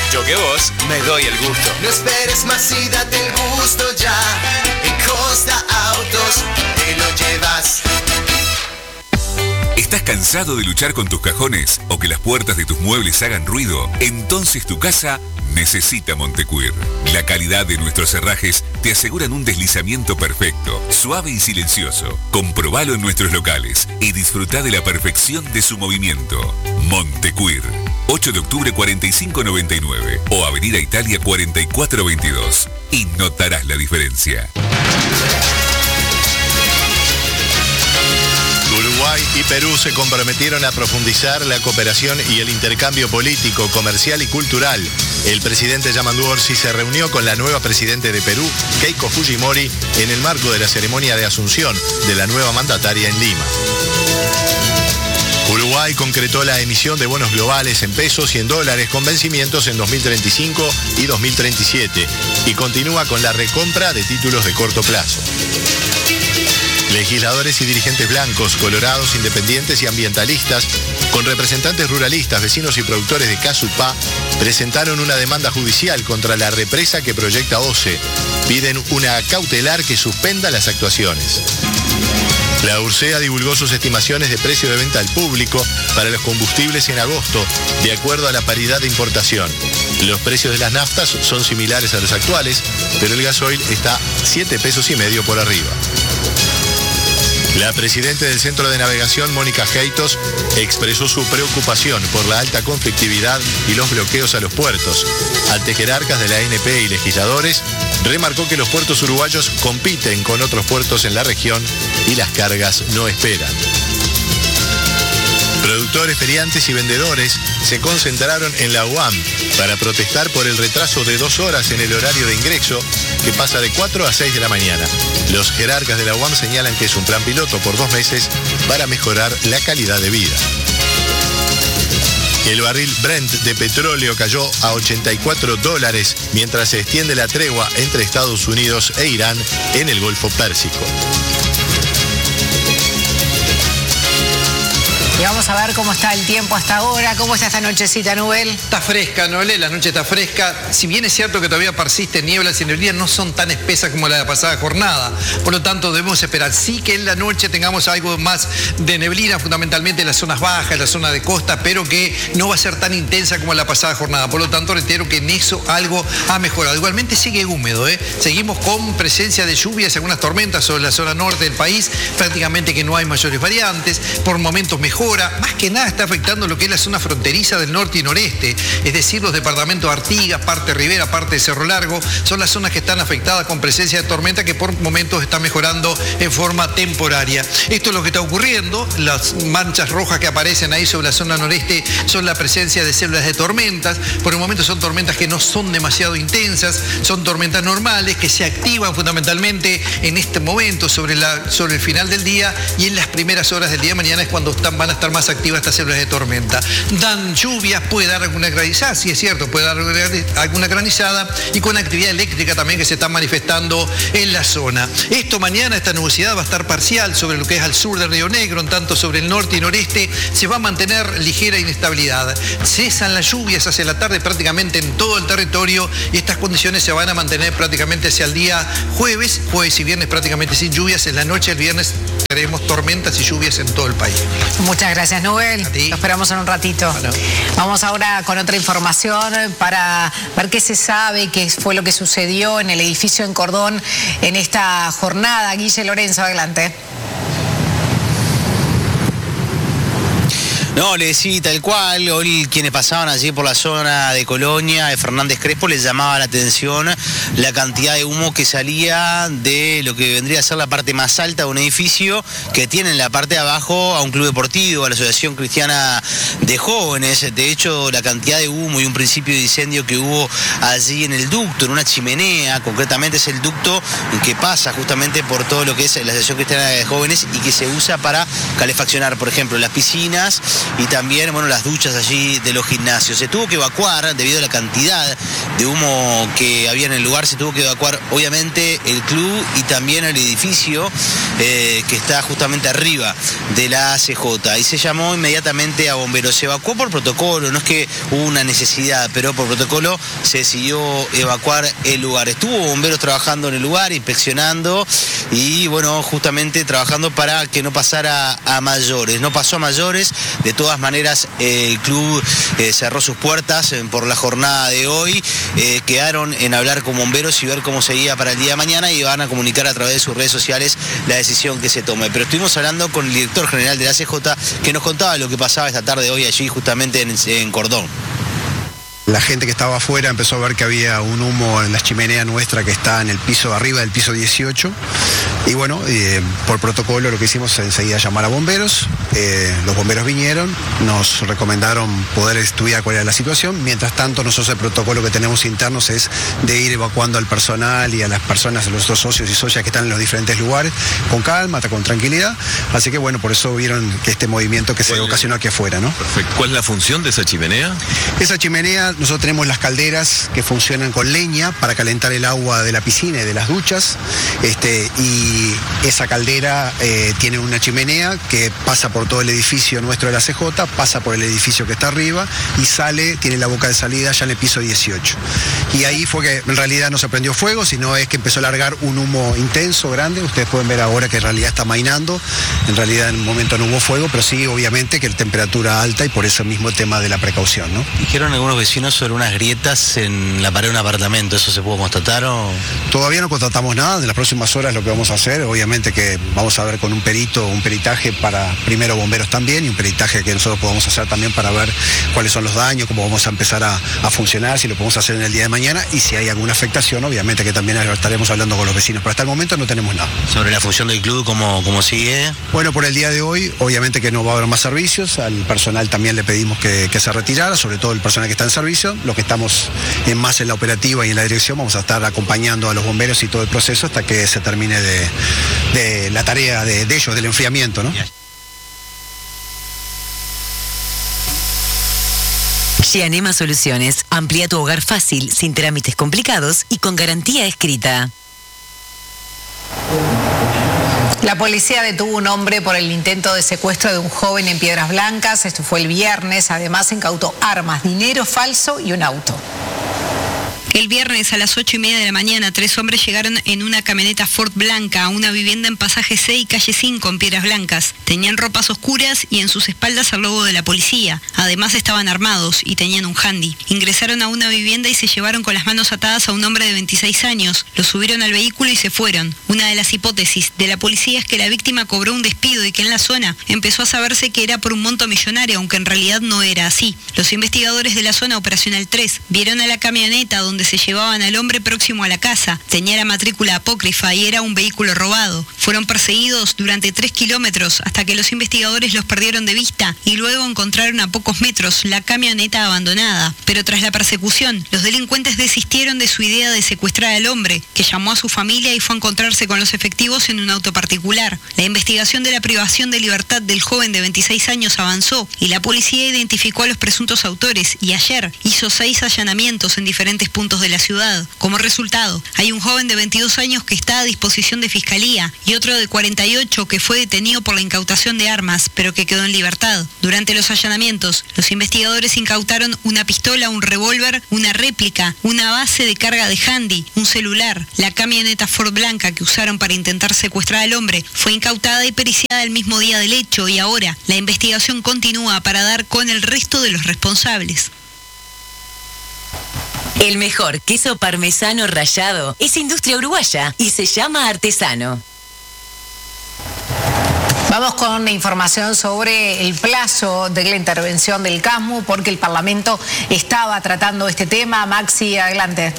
Yo que vos me doy el gusto. No esperes más y date el gusto ya. En Costa Autos te lo llevas. ¿Estás cansado de luchar con tus cajones o que las puertas de tus muebles hagan ruido? Entonces tu casa necesita Montecuir. La calidad de nuestros herrajes te aseguran un deslizamiento perfecto, suave y silencioso. Comprobalo en nuestros locales y disfruta de la perfección de su movimiento. Montecuir. 8 de octubre 4599 o Avenida Italia 4422. Y notarás la diferencia. Uruguay y Perú se comprometieron a profundizar la cooperación y el intercambio político, comercial y cultural. El presidente Yamandu Orsi se reunió con la nueva presidenta de Perú, Keiko Fujimori, en el marco de la ceremonia de asunción de la nueva mandataria en Lima. Uruguay concretó la emisión de bonos globales en pesos y en dólares con vencimientos en 2035 y 2037 y continúa con la recompra de títulos de corto plazo. Legisladores y dirigentes blancos, colorados, independientes y ambientalistas, con representantes ruralistas, vecinos y productores de Casupá, presentaron una demanda judicial contra la represa que proyecta OCE. Piden una cautelar que suspenda las actuaciones. La URSEA divulgó sus estimaciones de precio de venta al público para los combustibles en agosto, de acuerdo a la paridad de importación. Los precios de las naftas son similares a los actuales, pero el gasoil está 7,5 pesos por arriba. La presidenta del Centro de Navegación, Mónica Heitos, expresó su preocupación por la alta conflictividad y los bloqueos a los puertos. Ante jerarcas de la ANP y legisladores, remarcó que los puertos uruguayos compiten con otros puertos en la región y las cargas no esperan. Productores, feriantes y vendedores se concentraron en la UAM para protestar por el retraso de 2 horas en el horario de ingreso, que pasa de 4 a 6 de la mañana. Los jerarcas de la UAM señalan que es un plan piloto por 2 meses para mejorar la calidad de vida. El barril Brent de petróleo cayó a $84 mientras se extiende la tregua entre Estados Unidos e Irán en el Golfo Pérsico. Y vamos a ver cómo está el tiempo hasta ahora, cómo está esta nochecita, Nubel. Está fresca, Nole, la noche está fresca. Si bien es cierto que todavía persisten nieblas y neblinas, no son tan espesas como la pasada jornada. Por lo tanto, debemos esperar. Sí que en la noche tengamos algo más de neblina, fundamentalmente en las zonas bajas, en la zona de costa, pero que no va a ser tan intensa como la pasada jornada. Por lo tanto, reitero que en eso algo ha mejorado. Igualmente sigue húmedo, Seguimos con presencia de lluvias, algunas tormentas sobre la zona norte del país. Prácticamente que no hay mayores variantes. Por momentos mejor. Más que nada está afectando lo que es la zona fronteriza del norte y noreste, es decir, los departamentos de Artigas, parte de Rivera, parte de Cerro Largo, son las zonas que están afectadas con presencia de tormenta que por momentos está mejorando en forma temporaria. Esto es lo que está ocurriendo, las manchas rojas que aparecen ahí sobre la zona noreste son la presencia de células de tormentas, por el momento son tormentas que no son demasiado intensas, son tormentas normales que se activan fundamentalmente en este momento sobre el final del día y en las primeras horas del día de mañana es cuando van a estar más activas estas células de tormenta. Dan lluvias, puede dar alguna granizada, sí es cierto, puede dar alguna granizada y con actividad eléctrica también que se está manifestando en la zona. Esto mañana, esta nubosidad va a estar parcial sobre lo que es al sur del Río Negro, en tanto sobre el norte y noreste se va a mantener ligera inestabilidad. Cesan las lluvias hacia la tarde prácticamente en todo el territorio y estas condiciones se van a mantener prácticamente hacia el día jueves y viernes prácticamente sin lluvias. En la noche del viernes tenemos tormentas y lluvias en todo el país. Muchas gracias, Nubel. Lo esperamos en un ratito. Bueno. Vamos ahora con otra información para ver qué se sabe, qué fue lo que sucedió en el edificio en Cordón en esta jornada. Guille Lorenzo, adelante. No, sí, tal cual. Hoy quienes pasaban allí por la zona de Colonia, de Fernández Crespo, les llamaba la atención la cantidad de humo que salía de lo que vendría a ser la parte más alta de un edificio que tiene en la parte de abajo a un club deportivo, a la Asociación Cristiana de Jóvenes. De hecho, la cantidad de humo y un principio de incendio que hubo allí en el ducto, en una chimenea, concretamente es el ducto que pasa justamente por todo lo que es la Asociación Cristiana de Jóvenes y que se usa para calefaccionar, por ejemplo, las piscinas y también, bueno, las duchas allí de los gimnasios. Se tuvo que evacuar debido a la cantidad de humo que había en el lugar, se tuvo que evacuar obviamente el club y también el edificio que está justamente arriba de la ACJ, y se llamó inmediatamente a bomberos. Se evacuó por protocolo, no es que hubo una necesidad, pero por protocolo se decidió evacuar el lugar. Estuvo bomberos trabajando en el lugar, inspeccionando y bueno, justamente trabajando para que no pasara a mayores. No pasó a mayores, de todas maneras el club cerró sus puertas por la jornada de hoy. Quedaron en hablar con bomberos y ver cómo seguía para el día de mañana, y van a comunicar a través de sus redes sociales la decisión que se tome. Pero estuvimos hablando con el director general de la CJ, que nos contaba lo que pasaba esta tarde hoy allí justamente en Cordón. La gente que estaba afuera empezó a ver que había un humo en la chimenea nuestra que está en el piso arriba del piso 18. Y bueno, por protocolo lo que hicimos es enseguida llamar a bomberos. Los bomberos vinieron, nos recomendaron poder estudiar cuál era la situación. Mientras tanto, nosotros el protocolo que tenemos internos es de ir evacuando al personal y a las personas, a los otros socios y socias que están en los diferentes lugares, con calma, con tranquilidad. Así que bueno, por eso vieron que este movimiento que se ocasionó aquí afuera, ¿no? Perfecto. ¿Cuál es la función de esa chimenea? Esa chimenea, nosotros tenemos las calderas que funcionan con leña para calentar el agua de la piscina y de las duchas, y esa caldera tiene una chimenea que pasa por todo el edificio nuestro de la CJ, pasa por el edificio que está arriba y sale, tiene la boca de salida ya en el piso 18. Y ahí fue que en realidad no se prendió fuego, sino es que empezó a largar un humo intenso, grande. Ustedes pueden ver ahora que en realidad está mainando. En realidad en un momento no hubo fuego, pero sí obviamente que la temperatura alta, y por eso mismo el tema de la precaución, ¿no? Dijeron algunos vecinos sobre unas grietas en la pared de un apartamento. ¿Eso se pudo constatar o...? Todavía no constatamos nada. En las próximas horas lo que vamos a hacer, obviamente que vamos a ver con un peritaje para primero bomberos también, y un peritaje que nosotros podamos hacer también para ver cuáles son los daños, cómo vamos a empezar a funcionar, si lo podemos hacer en el día de mañana, y si hay alguna afectación, obviamente que también estaremos hablando con los vecinos. Pero hasta el momento no tenemos nada. ¿Sobre la función del club, cómo sigue? Bueno, por el día de hoy, obviamente que no va a haber más servicios. Al personal también le pedimos que se retirara, sobre todo el personal que está en servicio. Los que estamos más en la operativa y en la dirección vamos a estar acompañando a los bomberos y todo el proceso hasta que se termine de la tarea de ellos, del enfriamiento, ¿no? Gianema Soluciones. Amplía tu hogar fácil, sin trámites complicados y con garantía escrita. La policía detuvo un hombre por el intento de secuestro de un joven en Piedras Blancas. Esto fue el viernes. Además, incautó armas, dinero falso y un auto. El viernes a las 8:30 de la mañana, 3 hombres llegaron en una camioneta Ford blanca a una vivienda en Pasaje 6 y Calle 5 en Piedras Blancas. Tenían ropas oscuras y en sus espaldas el logo de la policía. Además estaban armados y tenían un handy. Ingresaron a una vivienda y se llevaron con las manos atadas a un hombre de 26 años. Lo subieron al vehículo y se fueron. Una de las hipótesis de la policía es que la víctima cobró un despido y que en la zona empezó a saberse que era por un monto millonario, aunque en realidad no era así. Los investigadores de la zona operacional 3 vieron a la camioneta donde se llevaban al hombre próximo a la casa. Tenía la matrícula apócrifa y era un vehículo robado. Fueron perseguidos durante 3 kilómetros hasta que los investigadores los perdieron de vista y luego encontraron a pocos metros la camioneta abandonada. Pero tras la persecución, los delincuentes desistieron de su idea de secuestrar al hombre, que llamó a su familia y fue a encontrarse con los efectivos en un auto particular. La investigación de la privación de libertad del joven de 26 años avanzó y la policía identificó a los presuntos autores y ayer hizo 6 allanamientos en diferentes puntos de la ciudad. Como resultado, hay un joven de 22 años que está a disposición de fiscalía y otro de 48 que fue detenido por la incautación de armas, pero que quedó en libertad. Durante los allanamientos, los investigadores incautaron una pistola, un revólver, una réplica, una base de carga de handy, un celular. La camioneta Ford blanca que usaron para intentar secuestrar al hombre fue incautada y periciada el mismo día del hecho, y ahora la investigación continúa para dar con el resto de los responsables. El mejor queso parmesano rallado es industria uruguaya y se llama Artesano. Vamos con información sobre el plazo de la intervención del CASMU, porque el Parlamento estaba tratando este tema. Maxi, adelante.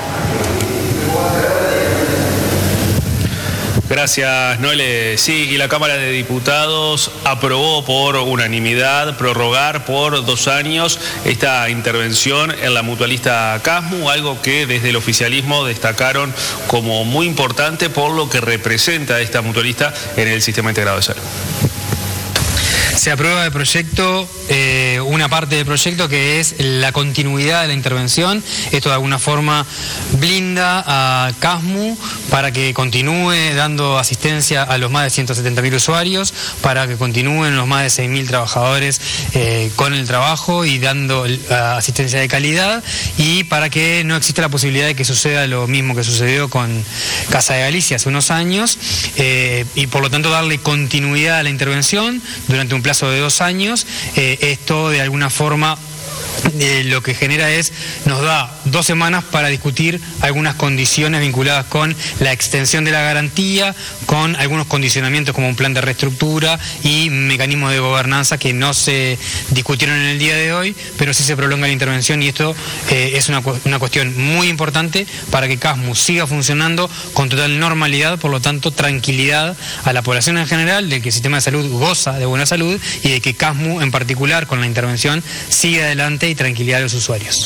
Gracias, Noele. Sí, y la Cámara de Diputados aprobó por unanimidad prorrogar por 2 años esta intervención en la mutualista CASMU, algo que desde el oficialismo destacaron como muy importante por lo que representa esta mutualista en el sistema integrado de salud. Se aprueba el proyecto, una parte del proyecto que es la continuidad de la intervención. Esto de alguna forma blinda a CASMU para que continúe dando asistencia a los más de 170.000 usuarios, para que continúen los más de 6.000 trabajadores con el trabajo y dando asistencia de calidad, y para que no exista la posibilidad de que suceda lo mismo que sucedió con Casa de Galicia hace unos años, y por lo tanto darle continuidad a la intervención durante un plazo de 2 años. Esto de alguna forma lo que genera nos da 2 semanas para discutir algunas condiciones vinculadas con la extensión de la garantía, con algunos condicionamientos como un plan de reestructura y mecanismos de gobernanza que no se discutieron en el día de hoy, pero sí se prolonga la intervención, y esto es una cuestión muy importante para que CASMU siga funcionando con total normalidad, por lo tanto tranquilidad a la población en general de que el sistema de salud goza de buena salud y de que CASMU en particular con la intervención sigue adelante y tranquilidad de los usuarios.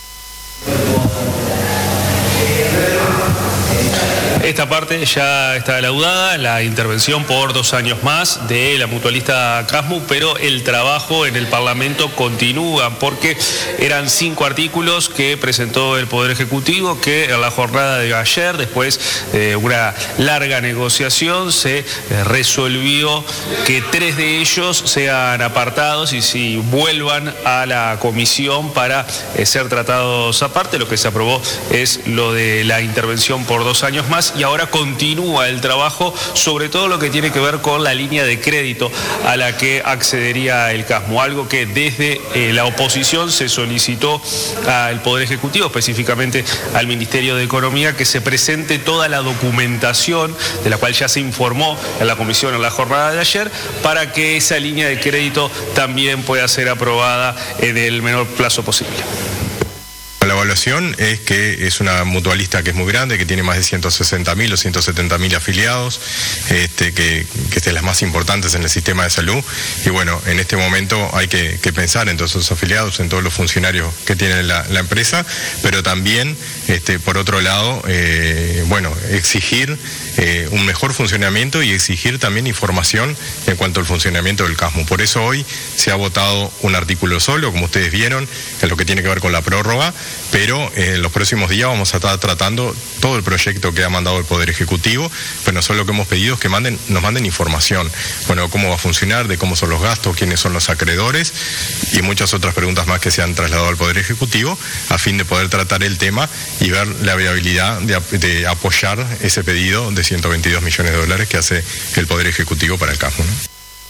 Esta parte ya está laudada, la intervención por 2 años más de la mutualista CASMU, pero el trabajo en el Parlamento continúa porque eran 5 artículos que presentó el Poder Ejecutivo que en la jornada de ayer, después de una larga negociación, se resolvió que 3 de ellos sean apartados y si vuelvan a la comisión para ser tratados aparte. Lo que se aprobó es lo de la intervención por 2 años más, y ahora continúa el trabajo sobre todo lo que tiene que ver con la línea de crédito a la que accedería el CASMU, algo que desde la oposición se solicitó al Poder Ejecutivo, específicamente al Ministerio de Economía, que se presente toda la documentación de la cual ya se informó en la comisión en la jornada de ayer, para que esa línea de crédito también pueda ser aprobada en el menor plazo posible. La evaluación es que es una mutualista que es muy grande, que tiene más de 160.000 o 170.000 afiliados, que es de las más importantes en el sistema de salud. Y bueno, en este momento hay que pensar en todos esos afiliados, en todos los funcionarios que tiene la empresa, pero también, por otro lado, exigir un mejor funcionamiento y exigir también información en cuanto al funcionamiento del CASMU. Por eso hoy se ha votado un artículo solo, como ustedes vieron, en lo que tiene que ver con la prórroga, pero en los próximos días vamos a estar tratando todo el proyecto que ha mandado el Poder Ejecutivo, pero nosotros lo que hemos pedido es que nos manden información, cómo va a funcionar, de cómo son los gastos, quiénes son los acreedores y muchas otras preguntas más que se han trasladado al Poder Ejecutivo a fin de poder tratar el tema y ver la viabilidad de apoyar ese pedido de 122 millones de dólares que hace el Poder Ejecutivo para el CASMU, ¿no?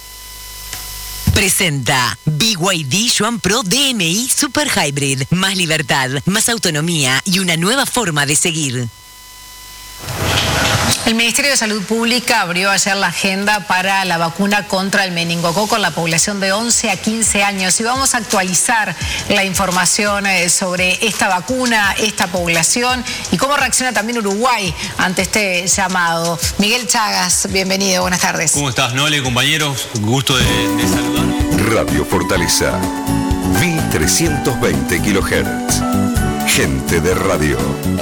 Presenta BYD Yuan Pro DMI Super Hybrid. Más libertad, más autonomía y una nueva forma de seguir. El Ministerio de Salud Pública abrió ayer la agenda para la vacuna contra el meningococo en la población de 11 a 15 años. Y vamos a actualizar la información sobre esta vacuna, esta población y cómo reacciona también Uruguay ante este llamado. Miguel Chagas, bienvenido, buenas tardes. ¿Cómo estás, Nole, compañeros? Gusto de saludar. Radio Fortaleza, 1320 kHz. Gente de radio.